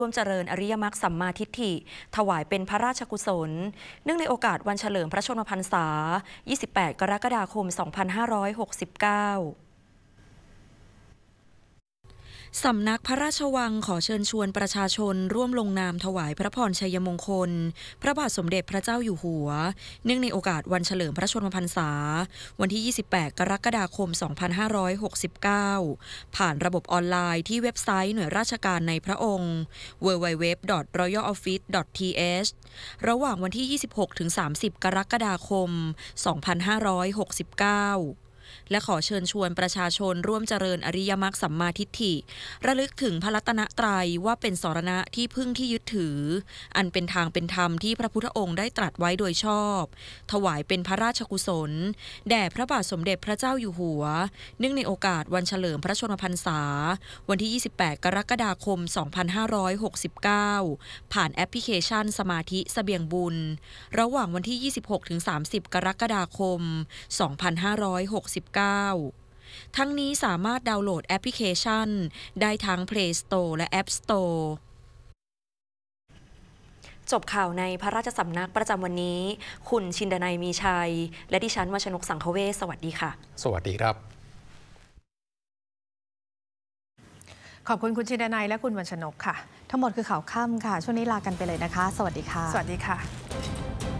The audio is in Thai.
ร่วมเจริญอริยมรรคสัมมาทิฏฐิถวายเป็นพระราชกุศลเนื่องในโอกาสวันเฉลิมพระชนมพรรษา 28 กรกฎาคม 2569 สำนักพระราชวังขอเชิญชวนประชาชนร่วมลงนามถวายพระพรชัยมงคลพระบาทสมเด็จพระเจ้าอยู่หัวเนื่องในโอกาสวันเฉลิมพระชนมพรรษาวันที่ 28 กรกฎาคม 2569 ผ่านระบบออนไลน์ที่เว็บไซต์หน่วยราชการในพระองค์ www.royaloffice.th ระหว่างวันที่ 26-30 กรกฎาคม 2569และขอเชิญชวนประชาชนร่วมเจริญอริยมรรคสัมมาทิฏฐิระลึกถึงพระรัตนตรัยว่าเป็นสรณะที่พึ่งที่ยึดถืออันเป็นทางเป็นธรรมที่พระพุทธองค์ได้ตรัสไว้โดยชอบถวายเป็นพระราชกุศลแด่พระบาทสมเด็จพระเจ้าอยู่หัวเนื่องในโอกาสวันเฉลิมพระชนมพรรษาวันที่ 28 กรกฎาคม 2569 ผ่านแอปพลิเคชันสมาธิเสบียงบุญระหว่างวันที่ 26-30 กรกฎาคม 2569 ทั้งนี้สามารถดาวน์โหลดแอปพลิเคชันได้ทั้ง Play Store และ App Store จบข่าวในพระราชสำนักประจำวันนี้คุณชินดนัยมีชัยและดิฉันวชนกสังคเวชสวัสดีค่ะสวัสดีครับขอบคุณคุณชินดนัยและคุณวชนกค่ะทั้งหมดคือข่าวค่ำค่ะช่วงนี้ลากันไปเลยนะคะสวัสดีค่ะสวัสดีค่ะ